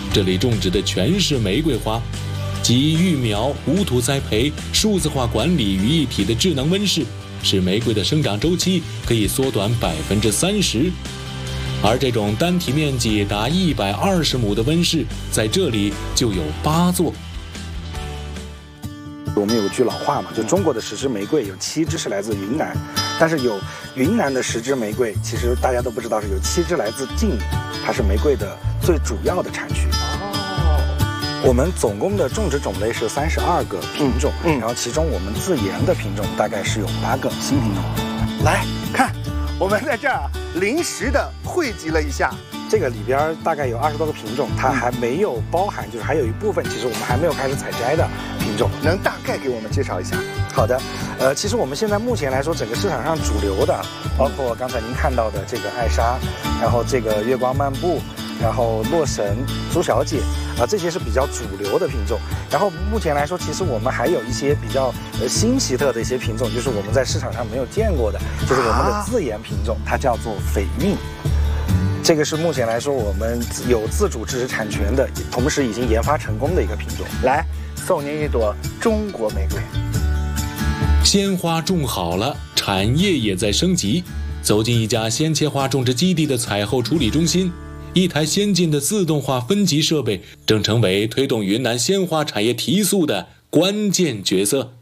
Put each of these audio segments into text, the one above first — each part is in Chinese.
这里种植的全是玫瑰花，集育苗、无土栽培、数字化管理于一体的智能温室，使玫瑰的生长周期可以缩短30%。而这种单体面积达120亩的温室，在这里就有8座。 我们有句老话嘛，就中国的10支玫瑰有7支是来自云南，但是有云南的10支玫瑰，其实大家都不知道是有7支来自晋，它是玫瑰的最主要的产区。我们总共的种植种类是32个品种，然后其中我们自研的品种大概是有8个新品种。 来看，我们在这儿临时的汇集了一下。 这个里边大概有20多个品种，它还没有包含，就是还有一部分其实我们还没有开始采摘的品种， 能大概给我们介绍一下？ 好的，其实我们现在目前来说，整个市场上主流的，包括刚才您看到的这个艾莎，然后这个月光漫步，然后洛神、朱小姐，这些是比较主流的品种。然后目前来说，其实我们还有一些比较新奇特的一些品种，就是我们在市场上没有见过的，就是我们的自研品种，它叫做绯韵。这个是目前来说我们有自主知识产权的，同时已经研发成功的一个品种。 来，送您一朵中国玫瑰。 鲜花种好了，产业也在升级。走进一家鲜切花种植基地的采后处理中心，一台先进的自动化分级设备正成为推动云南鲜花产业提速的关键角色。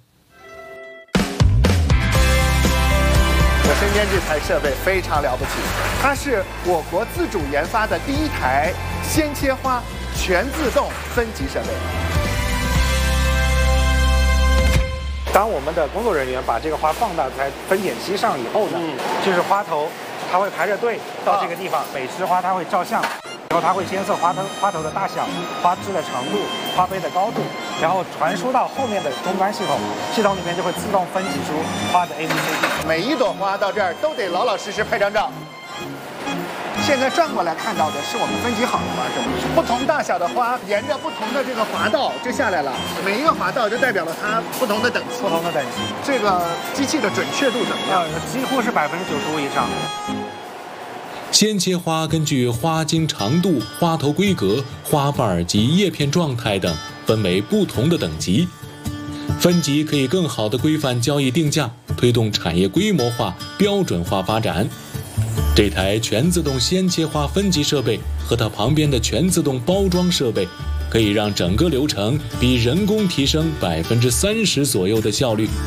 我身边这台设备非常了不起，它是我国自主研发的第一台鲜切花全自动分级设备。 当我们的工作人员把这个花放到在分拣机上以后呢，就是花头，它会排着队到这个地方，每枝花它会照相，然后它会监测花头的大小、花枝的长度、花杯的高度，然后传输到后面的终端系统，系统里面就会自动分级出花的 ABCD。 每一朵花到这儿都得老老实实拍张照。现在转过来看到的是我们分级好的花，是吗？不同大小的花沿着不同的这个滑道就下来了，每一个滑道就代表了它不同的等级。 不同的等级， 这个机器的准确度怎么样？ 几乎是95%以上。 鲜切花根据花茎长度、花头规格、花瓣及叶片状态等分为不同的等级，分级可以更好地规范交易定价，推动产业规模化、标准化发展。这台全自动鲜切花分级设备和它旁边的全自动包装设备，可以让整个流程比人工提升30%左右的效率。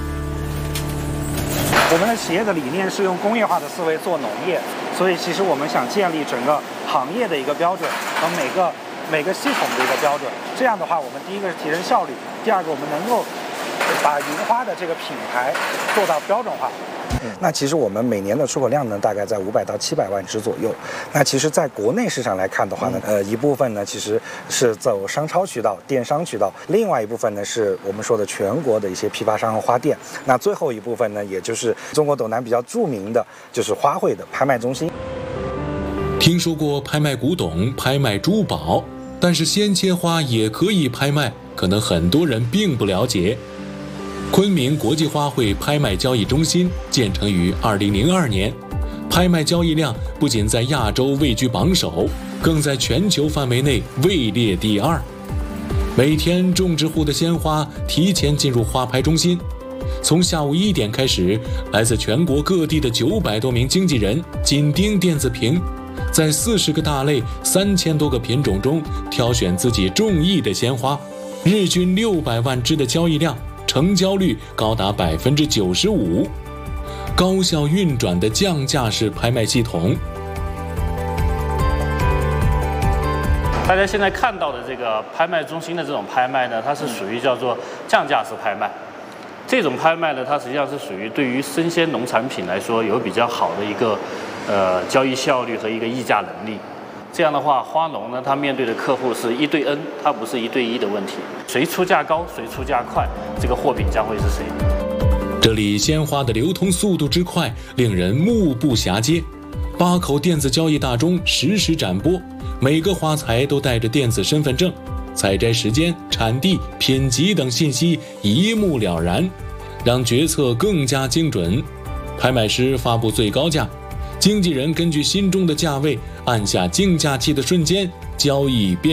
我们的企业的理念是用工业化的思维做农业，所以其实我们想建立整个行业的一个标准和每个系统的一个标准。这样的话，我们第一个是提升效率，第二个我们能够把云花的这个品牌做到标准化。那其实我们每年的出口量呢，大概在500到700万只左右。那其实在国内市场来看的话呢，一部分呢其实是走商超渠道、电商渠道，另外一部分呢是我们说的全国的一些批发商和花店。那最后一部分呢，也就是中国斗南比较著名的就是花卉的拍卖中心。 听说过拍卖古董、拍卖珠宝，但是鲜切花也可以拍卖，可能很多人并不了解。昆明国际花卉拍卖交易中心建成于2002年，拍卖交易量不仅在亚洲位居榜首，更在全球范围内位列第2。每天种植户的鲜花提前进入花拍中心，从下午1点开始，来自全国各地的900多名经纪人紧盯电子屏，在40个大类、3000多个品种中挑选自己中意的鲜花，日均600万只的交易量，成交率高达95%，高效运转的降价式拍卖系统。 大家现在看到的这个拍卖中心的这种拍卖呢，它是属于叫做降价式拍卖。这种拍卖呢，它实际上是属于对于生鲜农产品来说有比较好的一个交易效率和一个议价能力。这样的话，花农呢，他面对的客户是1对 N， 它不是1对1的问题。谁出价高，谁出价快，这个货品将会是谁。 这里鲜花的流通速度之快，令人目不暇接。8口电子交易大中实时展播，每个花材都带着电子身份证，采摘时间、产地、品级等信息一目了然，让决策更加精准。拍卖师发布最高价，经纪人根据心中的价位按下竞价器的瞬间，交易变